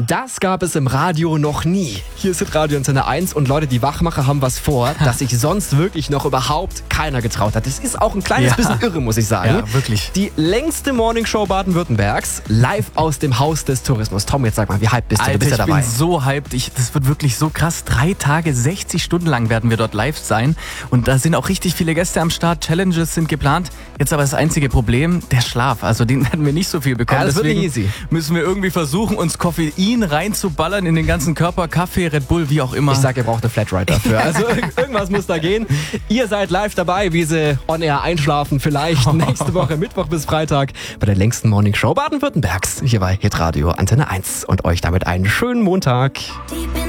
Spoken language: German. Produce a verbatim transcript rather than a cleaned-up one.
Das gab es im Radio noch nie. Hier ist Radio Antenne eins und Leute, die Wachmacher haben was vor, das sich sonst wirklich noch überhaupt keiner getraut hat. Das ist auch ein kleines Ja. bisschen irre, muss ich sagen. Ja, wirklich. Die längste Morningshow Baden-Württembergs, live aus dem Haus des Tourismus. Tom, jetzt sag mal, wie hyped bist du? Alter, du bist ja ich dabei. bin so hyped. Ich, das wird wirklich so krass. Drei Tage, sechzig Stunden lang werden wir dort live sein. Und da sind auch richtig viele Gäste am Start. Challenges sind geplant. Jetzt aber das einzige Problem, der Schlaf. Also den werden wir nicht so viel bekommen. Ja, das wird Deswegen nicht easy. müssen wir irgendwie versuchen, uns Koffein reinzuballern in den ganzen Körper. Kaffee, Red Bull, wie auch immer. Ich sag, ihr braucht eine Flatride dafür. Also irg- irgendwas muss da gehen. Ihr seid live dabei, wie sie on air einschlafen. Vielleicht nächste Woche, Mittwoch bis Freitag, bei der längsten Morningshow Baden-Württembergs. Hier bei Hitradio Antenne eins. Und euch damit einen schönen Montag. Deep in